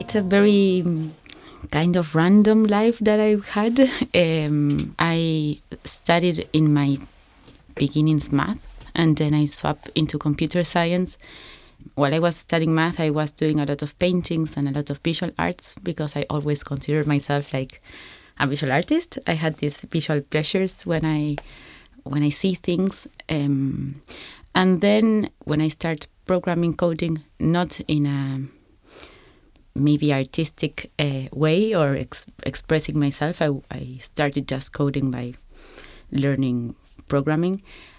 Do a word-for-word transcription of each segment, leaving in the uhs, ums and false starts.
It's a very mm, kind of random life that I've had. Um, I studied in my beginnings math, and then I swapped into computer science. While I was studying math, I was doing a lot of paintings and a lot of visual arts because I always considered myself like a visual artist. I had these visual pleasures when I when I see things. Um, and then when I start programming coding, not in a maybe artistic uh, way or ex- expressing myself, I, I started just coding by learning programming.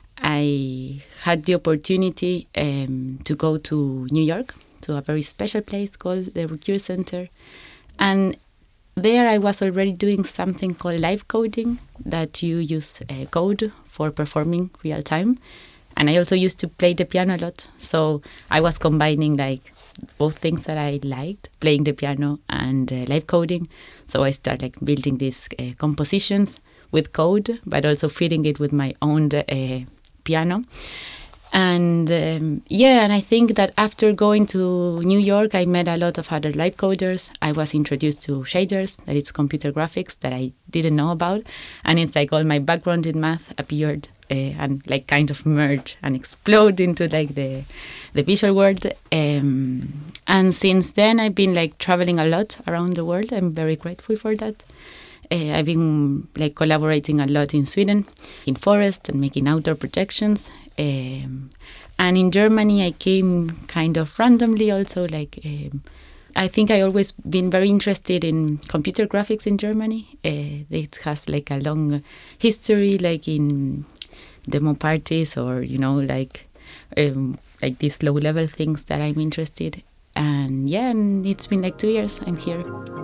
I had the opportunity um, to go to New York, to a very special place called the Recure Center. And there I was already doing something called live coding, that you use uh, code for performing real time. And I also used to play the piano a lot. So I was combining like both things that I liked, playing the piano and uh, live coding. So I started like building these uh, compositions with code, but also fitting it with my own uh, piano. And um, yeah, and I think that after going to New York, I met a lot of other live coders. I was introduced to shaders, that it's computer graphics that I didn't know about. And it's like all my background in math appeared uh, and like kind of merge and explode into like the the visual world. Um, and since then, I've been like traveling a lot around the world. I'm very grateful for that. Uh, I've been like collaborating a lot in Sweden, in forest and making outdoor projections. Um, and in Germany, I came kind of randomly also. Like um, I think I always been very interested in computer graphics in Germany. Uh, it has like a long history, like in demo parties or you know like um, like these low level things that I'm interested. And yeah, and it's been like two years I'm here.